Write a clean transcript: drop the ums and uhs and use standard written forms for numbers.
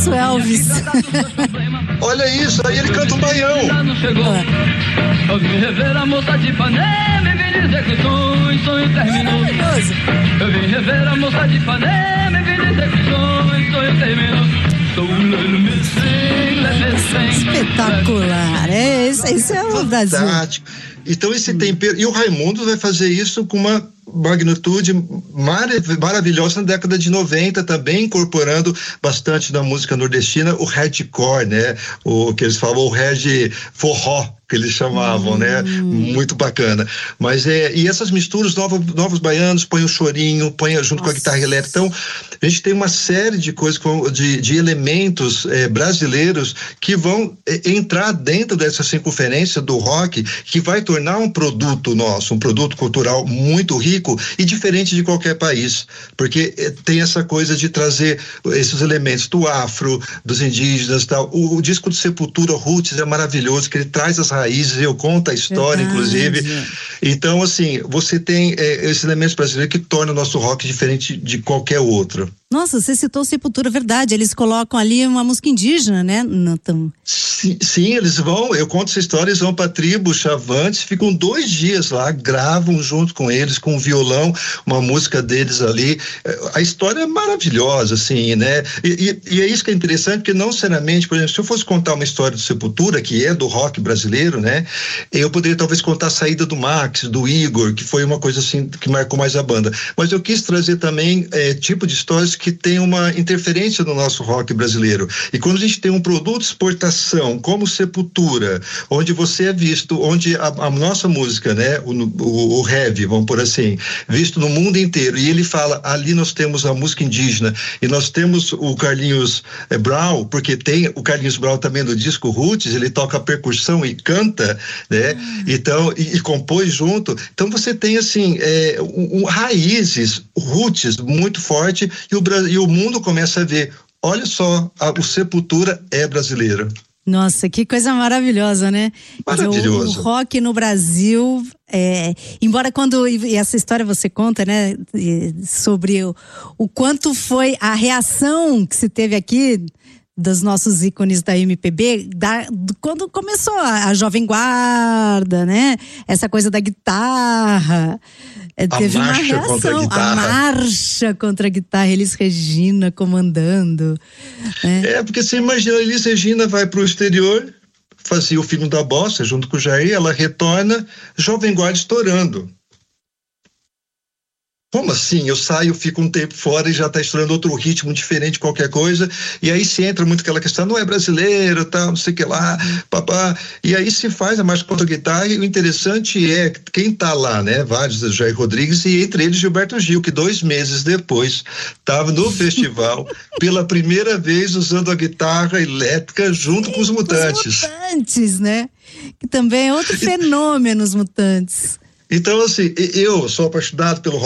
Elvis. Olha isso, aí ele canta um baião. Eu vim rever a moça de Ipanema e vim dizer que o sonho terminou. Eu vim rever a moça de Ipanema e vim dizer que o sonho terminou. Espetacular, esse é o Brasil. Fantástico. Então esse tempero, e o Raimundos vai fazer isso com uma magnitude maravilhosa na década de 90, também incorporando bastante da música nordestina, o hardcore, né? O que eles falam, o hard forró, que eles chamavam, né? Muito bacana. Mas e essas misturas, novos baianos, põe o chorinho, põe junto com a guitarra elétrica. Então, a gente tem uma série de coisas, de elementos brasileiros que vão entrar dentro dessa circunferência do rock, que vai tornar um produto nosso, um produto cultural muito rico e diferente de qualquer país, porque tem essa coisa de trazer esses elementos do afro, dos indígenas, tal. O disco do Sepultura, Roots, é maravilhoso, que ele traz as raízes, eu conto a história, inclusive. Então, assim, você tem esses elementos brasileiros que tornam o nosso rock diferente de qualquer outro. Nossa, você citou Sepultura, verdade, eles colocam ali uma música indígena, né? Sim, eles vão, eu conto essa história, eles vão pra tribo Chavantes, ficam 2 dias lá, gravam junto com eles, com o violão, uma música deles ali. A história é maravilhosa, assim, né? E é isso que é interessante, porque não seriamente, por exemplo, se eu fosse contar uma história do Sepultura, que é do rock brasileiro, né? Eu poderia talvez contar a saída do Max, do Igor, que foi uma coisa assim, que marcou mais a banda. Mas eu quis trazer também tipo de histórias que tem uma interferência no nosso rock brasileiro. E quando a gente tem um produto de exportação, como Sepultura, onde você é visto, onde a nossa música, né, o heavy, vamos por assim, visto no mundo inteiro, e ele fala, ali nós temos a música indígena, e nós temos o Carlinhos Brown, porque tem o Carlinhos Brown também do disco Roots, ele toca percussão e canta, né, então, e compôs junto, então você tem assim, raízes, roots muito forte, e o mundo começa a ver, olha só, o Sepultura é brasileiro. Nossa, que coisa maravilhosa, né? Maravilhoso. O rock no Brasil, embora e essa história você conta, né, sobre o quanto foi a reação que se teve aqui dos nossos ícones da MPB, quando começou a Jovem Guarda, né? Essa coisa da guitarra. Teve uma reação, a marcha contra a guitarra, Elis Regina comandando. Né? Porque você imagina, a Elis Regina vai pro exterior, fazia o Filho da Bossa junto com o Jair, ela retorna, Jovem Guarda estourando. Como assim? Eu saio, fico um tempo fora e já está estourando outro ritmo diferente, qualquer coisa, e aí se entra muito aquela questão, não é brasileiro, tal, não sei o que lá, papá, e aí se faz a marcha contra a guitarra, e o interessante é quem tá lá, né, vários, Jair Rodrigues, e entre eles Gilberto Gil, que 2 meses depois estava no festival, pela primeira vez usando a guitarra elétrica junto com os Mutantes. Os Mutantes, né? Que também é outro fenômeno, os Mutantes. Então, assim, eu sou apaixonado pelo